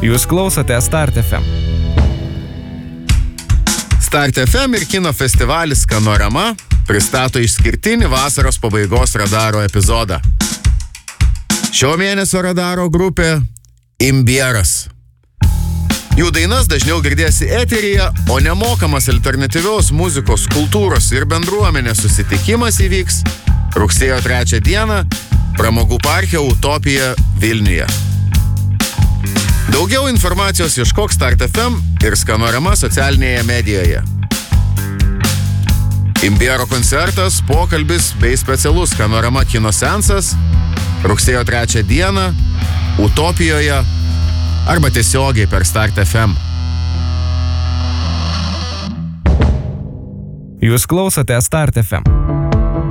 Jūs klausote Start FM. Start FM ir kino festivalis Skanorama pristato išskirtinį vasaros pabaigos radaro epizodą. Šio mėnesio radaro grupė Imbieras. Jų dainas dažniau girdėsi eteryje, o nemokamas alternatyvios muzikos, kultūros ir bendruomenės susitikimas įvyks rugsėjo 3 dieną Pramogų parke Utopija Vilniuje. Daugiau informacijos ieškok Start FM ir Skanorama socialinėje medijoje. Imbiero koncertas, pokalbis bei specialus Skanorama kino seansas rugsėjo 3 dieną Utopijoje arba tiesiogiai per Start FM. Jūs klausote Start FM.